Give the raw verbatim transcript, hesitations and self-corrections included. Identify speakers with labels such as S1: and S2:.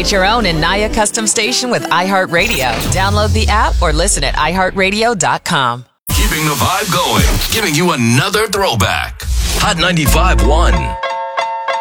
S1: Create your own Inaya custom station with iHeartRadio. Download the app or listen at i heart radio dot com.
S2: Keeping the vibe going, giving you another throwback. Hot ninety-five point one.